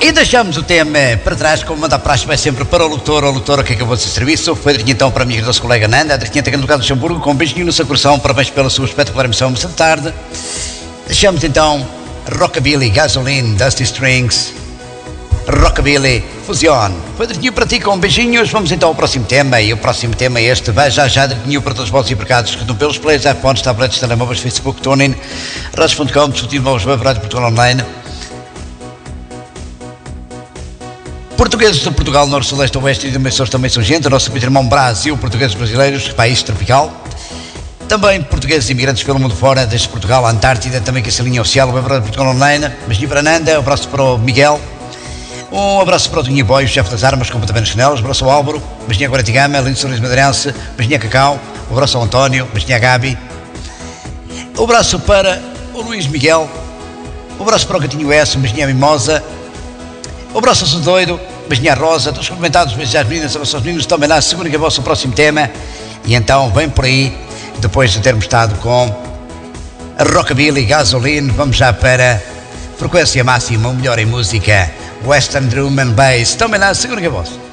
E deixamos o tema para trás, como manda a praxe, vai sempre para o locutor ou locutora que acabou de ser serviço. Foi direto então para a minha querida colega Nanda, a direto aqui no Lugar do Luxemburgo, com um beijinho no seu coração, parabéns pela sua espetacular emissão esta tarde. Deixamos então Rockabilly, Gasoline, Dusty Strings, Rockabilly, Fusion. Foi direitinho para ti com beijinhos. Vamos então ao próximo tema. E o próximo tema é este. Vai já direitinho para todos os vossos empregados que estão pelos plays, iPhones, tablets, telemóveis, Facebook, TuneIn, Radios.com, discutindo novos web, Rádio Portugal Online. Portugueses de Portugal, Norte, Sudeste, Oeste e dimensões também são gente. O nosso irmão Brasil, portugueses brasileiros, país tropical. Também portugueses imigrantes pelo mundo fora, desde Portugal, a Antártida, também que essa linha oficial, o web, Rádio Portugal Online. Beijinho para a Nanda, um abraço para o Miguel. Um abraço para o Dinho Boy, o chefe das armas, completamente chanelas. Um abraço ao Álvaro, beijinho a Guaratigama, Lindo Sorriso Madeirense, beijinho a Cacau, um abraço ao António, beijinho a Gabi. Um abraço para o Luís Miguel, um abraço para o Gatinho S, um beijinho a Mimosa. Um abraço ao São Doido, beijinho à Rosa, todos comentados, beijos às meninas, abraço aos meninos, também lá, segurem que é o vosso próximo tema. E então, vem por aí, depois de termos estado com a Rockabilly, Gasoline, vamos já para frequência máxima, o melhor em música, Western Drum and Bass. Também lá, segurem que é o vosso.